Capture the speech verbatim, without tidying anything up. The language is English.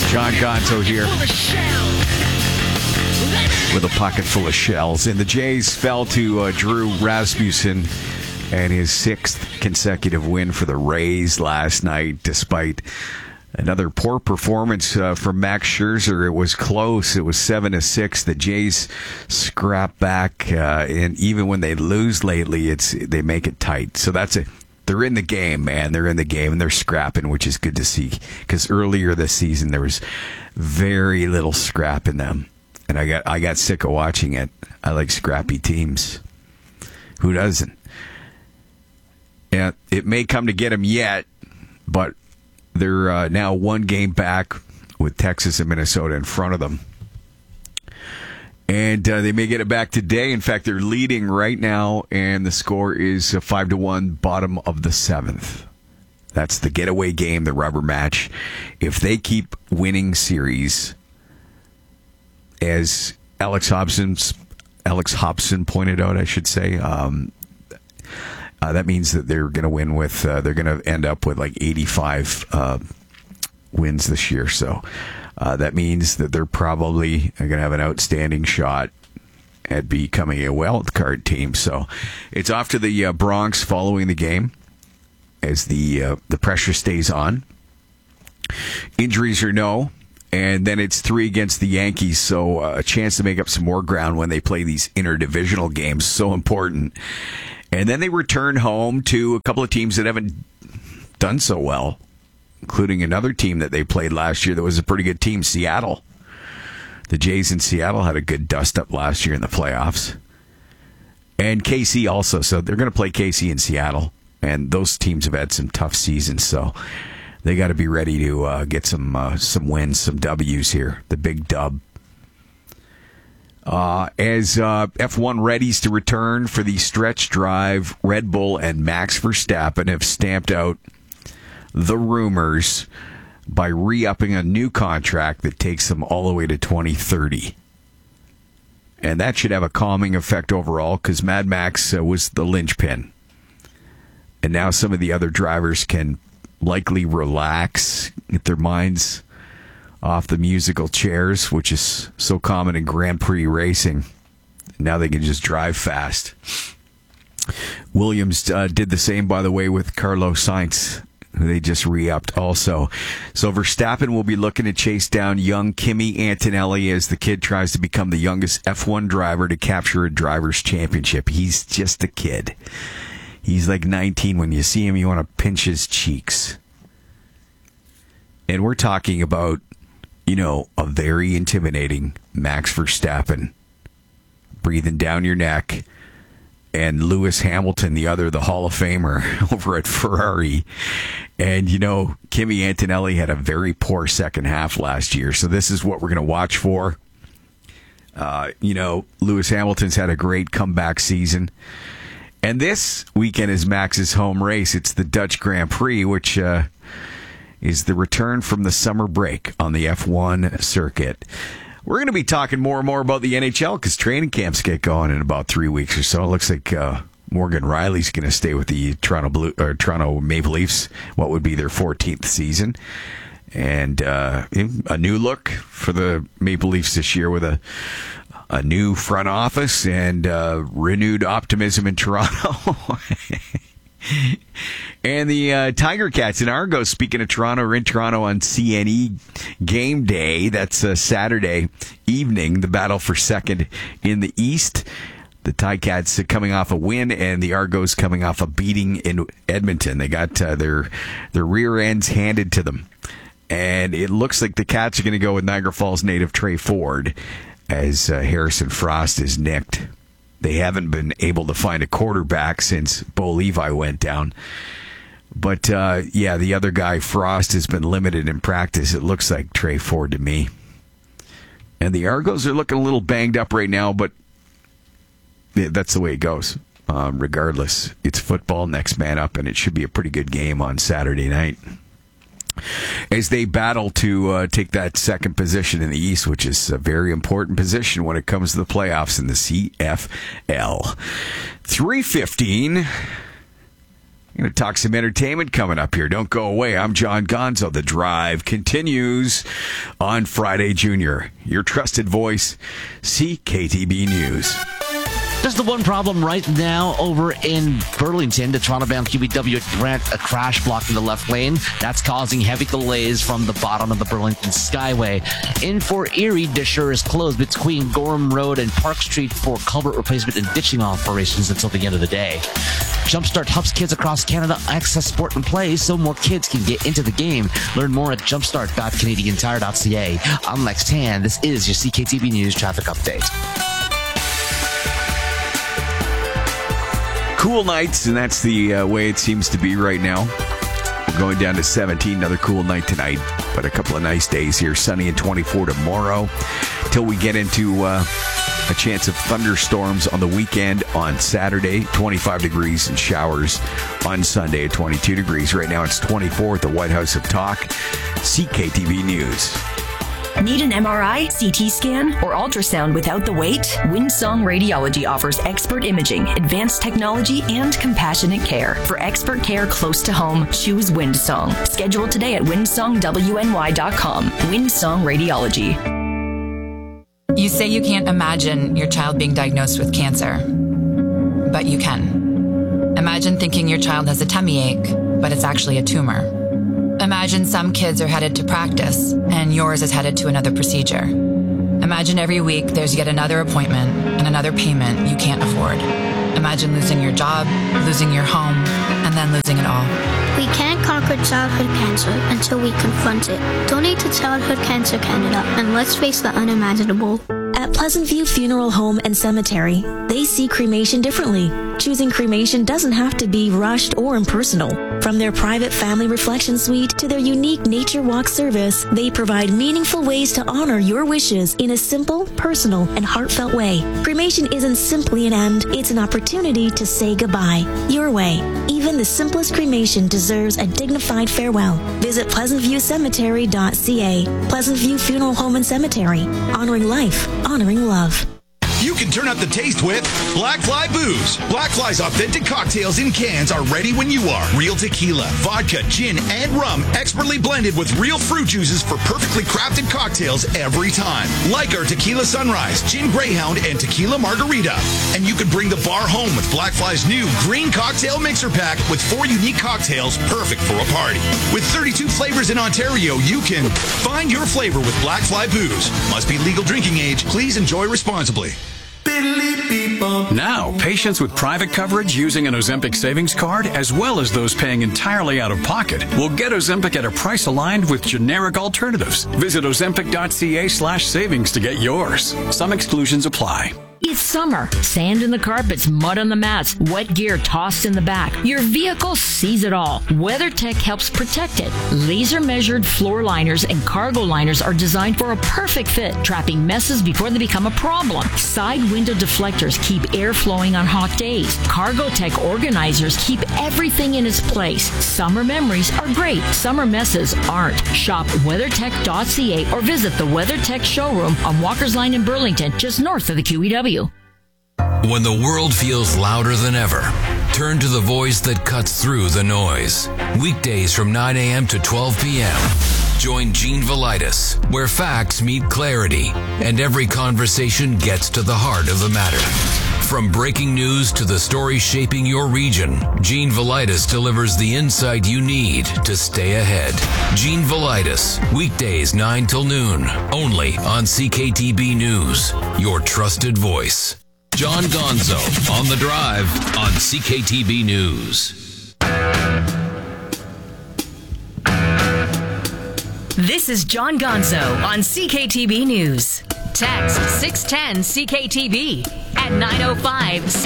John Gonzo here with a pocket full of shells. And the Jays fell to uh, Drew Rasmussen and his sixth consecutive win for the Rays last night, despite another poor performance uh, from Max Scherzer. It was close. It was seven to six. The Jays scrap back, uh, and even when they lose lately, it's they make it tight. So that's a they're in the game, man. They're in the game, and they're scrapping, which is good to see. Because earlier this season, there was very little scrap in them, and I got I got sick of watching it. I like scrappy teams. Who doesn't? Yeah, it may come to get them yet, but they're uh, now one game back with Texas and Minnesota in front of them. And uh, they may get it back today. In fact, they're leading right now, and the score is uh, five to one, bottom of the seventh. That's the getaway game, the rubber match. If they keep winning series, as Alex Hobson's, Alex Hobson pointed out, I should say, um, uh, that means that they're going to win with, uh, they're going to end up with like eighty-five uh, wins this year. So uh, that means that they're probably going to have an outstanding shot at becoming a wild card team. So it's off to the uh, Bronx following the game as the uh, the pressure stays on. Injuries or no. And then it's three against the Yankees, so uh, a chance to make up some more ground when they play these interdivisional games. So important. And then they return home to a couple of teams that haven't done so well, including another team that they played last year that was a pretty good team, Seattle. The Jays in Seattle had a good dust-up last year in the playoffs. And K C also, so they're going to play K C in Seattle. And those teams have had some tough seasons, so they got to be ready to uh, get some uh, some wins, some W's here. The big dub. Uh, as uh, F one readies to return for the stretch drive, Red Bull and Max Verstappen have stamped out the rumors by re-upping a new contract that takes them all the way to twenty thirty. And that should have a calming effect overall because Mad Max uh, was the linchpin. And now some of the other drivers can likely relax, get their minds off the musical chairs, which is so common in Grand Prix racing. Now they can just drive fast. Williams uh, did the same, by the way, with Carlos Sainz, who they just re-upped also. So Verstappen will be looking to chase down young Kimi Antonelli as the kid tries to become the youngest F one driver to capture a driver's championship. He's just a kid. He's like nineteen. When you see him, you want to pinch his cheeks. And we're talking about, you know, a very intimidating Max Verstappen breathing down your neck, and Lewis Hamilton, the other, the Hall of Famer over at Ferrari. And, you know, Kimi Antonelli had a very poor second half last year, so this is what we're going to watch for. Uh, you know, Lewis Hamilton's had a great comeback season. And this weekend is Max's home race. It's the Dutch Grand Prix, which uh, is the return from the summer break on the F one circuit. We're going to be talking more and more about the N H L because training camps get going in about three weeks or so. It looks like uh, Morgan Riley's going to stay with the Toronto Blue or Toronto Maple Leafs. What would be their fourteenth season, and uh, a new look for the Maple Leafs this year with a a new front office and uh, renewed optimism in Toronto. And the uh, Tiger Cats in Argos, speaking of Toronto, are in Toronto on C N E game day. That's uh, Saturday evening, the battle for second in the East. The Ticats coming off a win, and the Argos coming off a beating in Edmonton. They got uh, their their rear ends handed to them. And it looks like the Cats are going to go with Niagara Falls native Trey Ford as uh, Harrison Frost is nicked. They haven't been able to find a quarterback since Bo Levi went down. But, uh, yeah, the other guy, Frost, has been limited in practice. It looks like Trey Ford to me. And the Argos are looking a little banged up right now, but that's the way it goes. Um, regardless, it's football, next man up, and it should be a pretty good game on Saturday night as they battle to uh, take that second position in the East, which is a very important position when it comes to the playoffs in the C F L. three fifteen I'm going to talk some entertainment coming up here. Don't go away. I'm John Gonzo. The Drive continues on Friday, Junior. Your trusted voice, C K T B News. There's the one problem right now over in Burlington. The Toronto-bound Q B W at Brent, a crash blocked in the left lane. That's causing heavy delays from the bottom of the Burlington Skyway. In for Erie, Disher is closed between Gorham Road and Park Street for culvert replacement and ditching operations until the end of the day. Jumpstart helps kids across Canada access sport and play so more kids can get into the game. Learn more at jumpstart dot canadian tire dot c a. I'm Lex Tan. This is your C K T B News traffic update. Cool nights, and that's the uh, way it seems to be right now. We're going down to seventeen, another cool night tonight, but a couple of nice days here. Sunny and twenty-four tomorrow, till we get into uh, a chance of thunderstorms on the weekend on Saturday, twenty-five degrees, and showers on Sunday at twenty-two degrees. Right now it's twenty-four at the White House of Talk. C K T V News. Need an M R I, C T scan, or ultrasound without the wait? Windsong Radiology offers expert imaging, advanced technology, and compassionate care. For expert care close to home, choose Windsong. Schedule today at windsong w n y dot com. Windsong Radiology. You say you can't imagine your child being diagnosed with cancer, but you can. Imagine thinking your child has a tummy ache, but it's actually a tumor. Imagine some kids are headed to practice and yours is headed to another procedure. Imagine every week there's yet another appointment and another payment you can't afford. Imagine losing your job, losing your home, and then losing it all. We can't conquer childhood cancer until we confront it. Donate to Childhood Cancer Canada and let's face the unimaginable. At Pleasant View Funeral Home and Cemetery, they see cremation differently. Choosing cremation doesn't have to be rushed or impersonal. From their private family reflection suite to their unique nature walk service, they provide meaningful ways to honor your wishes in a simple, personal, and heartfelt way. Cremation isn't simply an end, it's an opportunity to say goodbye. Your way. Even the simplest cremation deserves a dignified farewell. Visit pleasant view cemetery dot c a. Pleasant View Funeral Home and Cemetery. Honoring life, honoring love. You can turn up the taste with Black Fly Booze. Black Fly's authentic cocktails in cans are ready when you are. Real tequila, vodka, gin, and rum, expertly blended with real fruit juices for perfectly crafted cocktails every time. Like our Tequila Sunrise, Gin Greyhound, and Tequila Margarita. And you can bring the bar home with Black Fly's new Green Cocktail Mixer Pack with four unique cocktails perfect for a party. With thirty-two flavors in Ontario, you can find your flavor with Black Fly Booze. Must be legal drinking age. Please enjoy responsibly. Now, patients with private coverage using an Ozempic savings card, as well as those paying entirely out of pocket, will get Ozempic at a price aligned with generic alternatives. Visit ozempic dot c a slash savings to get yours. Some exclusions apply. It's summer. Sand in the carpets, mud on the mats, wet gear tossed in the back. Your vehicle sees it all. WeatherTech helps protect it. Laser-measured floor liners and cargo liners are designed for a perfect fit, trapping messes before they become a problem. Side window deflectors keep air flowing on hot days. CargoTech organizers keep everything in its place. Summer memories are great. Summer messes aren't. Shop weather tech dot c a or visit the WeatherTech showroom on Walker's Line in Burlington, just north of the Q E W. When the world feels louder than ever, turn to the voice that cuts through the noise. Weekdays from nine a.m. to twelve p.m. Join Gene Velitis, where facts meet clarity and every conversation gets to the heart of the matter. From breaking news to the story shaping your region, Gene Velitis delivers the insight you need to stay ahead. Gene Velitis, weekdays nine till noon, only on C K T B News, your trusted voice. John Gonzo on The Drive on C K T B News. This is John Gonzo on C K T B News. Text six one zero C K T B at nine oh five